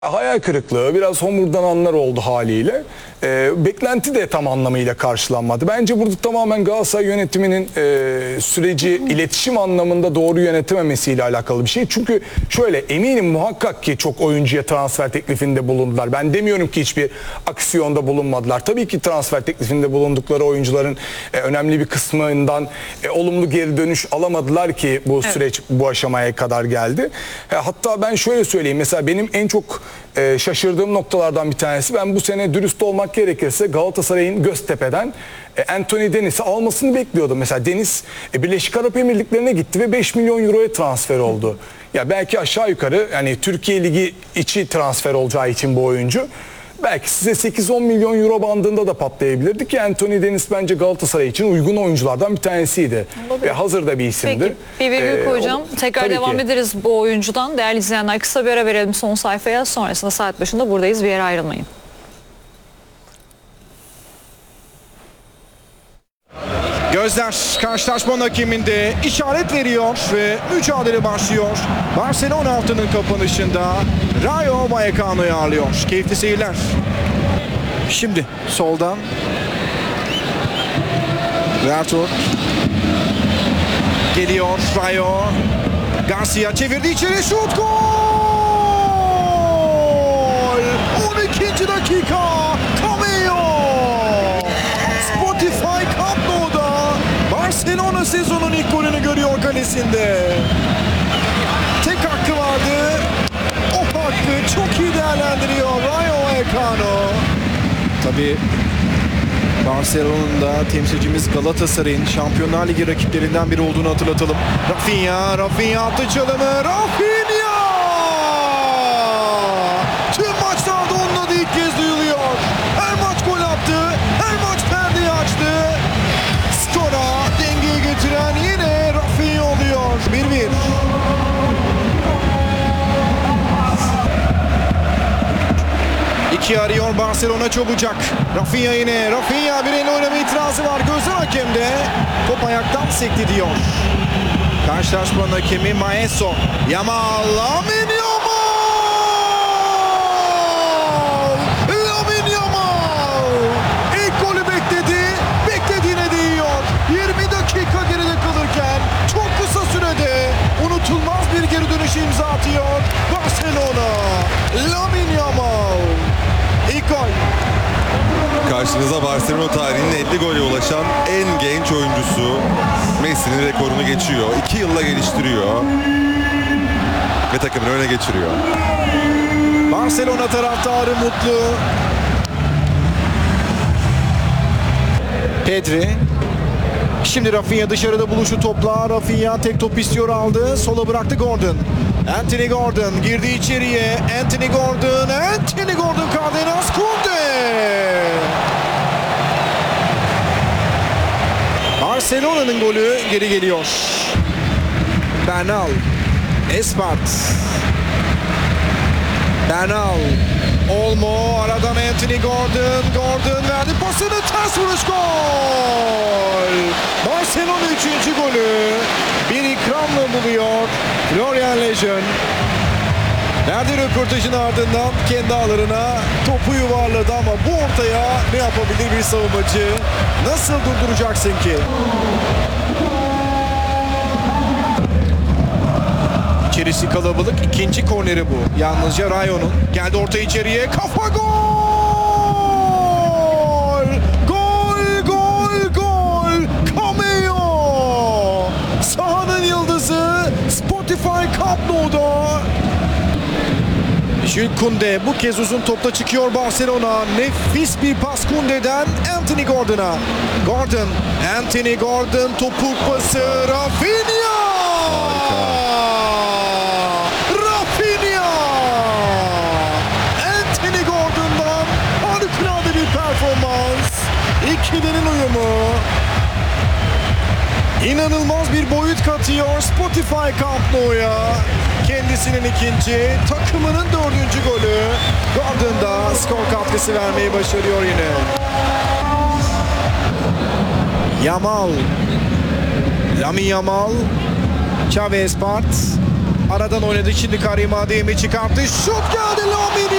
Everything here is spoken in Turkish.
Hayal kırıklığı, biraz homurdananlar oldu haliyle. Beklenti de tam anlamıyla karşılanmadı. Bence burada tamamen Galatasaray yönetiminin süreci iletişim anlamında doğru yönetememesiyle alakalı bir şey. Çünkü şöyle, eminim muhakkak ki çok oyuncuya transfer teklifinde bulundular. Ben demiyorum ki hiçbir aksiyonda bulunmadılar. Tabii ki transfer teklifinde bulundukları oyuncuların önemli bir kısmından olumlu geri dönüş alamadılar ki bu süreç bu aşamaya kadar geldi. Hatta ben şöyle söyleyeyim, mesela benim en çok şaşırdığım noktalardan bir tanesi, ben bu sene dürüst olmak gerekirse Galatasaray'ın Göztepe'den Anthony Deniz'i almasını bekliyordum. Mesela Deniz Birleşik Arap Emirlikleri'ne gitti ve 5 milyon euroya transfer oldu. Ya belki aşağı yukarı, yani Türkiye Ligi içi transfer olacağı için bu oyuncu belki size 8-10 milyon euro bandında da patlayabilirdi ki Anthony Deniz bence Galatasaray için uygun oyunculardan bir tanesiydi. Ve hazır da bir isimdir. Peki bir virgül koyacağım. Tekrar tabii devam ki ederiz bu oyuncudan. Değerli izleyenler, kısa bir ara verelim son sayfaya. Sonrasında saat başında buradayız. Bir yere ayrılmayın. Gözler karşılaşmanın hakeminde işaret veriyor ve mücadele başlıyor. Barcelona haftanın kapanışında Rayo Vallecano'yu ağırlıyor. Keyifli seyirler. Şimdi soldan Vertur geliyor. Rayo Garcia çevirdi içeri, şut, gol! 12. dakika, Cameo! Spotify Camp Nou'da Barcelona sezonun ilk golünü görüyor kalesinde. Tek hakkı vardı. O hakkı çok iyi değerlendiriyor Rayo Vallecano. Tabii Barcelona'nın da temsilcimiz Galatasaray'ın Şampiyonlar Ligi rakiplerinden biri olduğunu hatırlatalım. Rafinha attı çalımı. Rafinha! Tüm maçlarda onun adı ilk kez duyuluyor. Her maç gol attı. Her maç perdeyi açtı. Skora dengeyi getiren yine Rafinha oluyor. 1-1. İki arıyor Barcelona çabucak. Rafinha yine. Rafinha bir elle oynama itirazı var. Gözler hakemde. Top ayaktan sekti diyor. Karşılaşmanın hakemi Maeso. Yamal. Lamine Yamal! Lamine Yamal! İlk golü bekledi. Beklediğine değiyor. 20 dakika geride kalırken çok kısa sürede unutulmaz bir geri dönüş imza atıyor Barcelona. Lamine Yamal. İlk gol. Karşınıza Barcelona tarihinin 50 gole ulaşan en genç oyuncusu. Messi'nin rekorunu geçiyor. 2 yılla geliştiriyor. Ve takımını öne geçiriyor. Barcelona taraftarı mutlu. Pedri. Şimdi Rafinha dışarıda buluşu topla. Rafinha tek top istiyor, aldı. Sola bıraktı Gordon. Anthony Gordon girdi içeriye. Anthony Gordon Cardenas Kunde. Barcelona'nın golü geri geliyor. Bernal. Espart. Bernal. Olmo aradan Anthony Gordon verdi pasını, ters vuruş, gol! Barcelona 3. golü bir ikramla buluyor Florian Lejeune. Verdiği röportajın ardından kendi ağlarına topu yuvarladı ama bu ortaya ne yapabilir bir savunmacı? Nasıl durduracaksın ki? İçerisi kalabalık. İkinci korneri bu. Yalnızca Rayo'nun. Geldi orta içeriye. Kafa, gol! Gol! Cameo! Sahanın yıldızı Spotify Camp Nou'da. Jules Koundé bu kez uzun topla çıkıyor Barcelona. Nefis bir pas Koundé'den Anthony Gordon'a. Anthony Gordon topuk pası. Rafinha! Anthony Gordon'dan harikulade bir performans. İkilinin uyumu İnanılmaz bir boyut katıyor Spotify Camp Nou'ya. Kendisinin ikinci, takımının 4. golü. Gordon da skor katkısı vermeyi başarıyor yine. Yamal. Lamine Yamal. Xavi Espart. Aradan oynadı, şimdi Karim Adeyemi çıkarttı. Şut geldi, Lamine